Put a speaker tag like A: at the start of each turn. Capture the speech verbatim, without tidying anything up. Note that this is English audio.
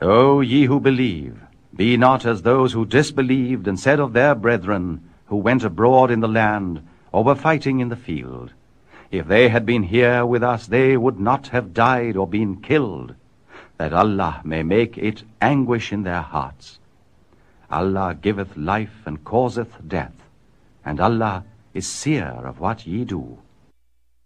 A: O ye who believe, be not as those who disbelieved and said of their brethren, who went abroad in the land, or were fighting in the field, If they had been here with us, they would not have died or been killed, that Allah may make it anguish in their hearts. Allah giveth life and causeth death, and Allah is seer of what ye do.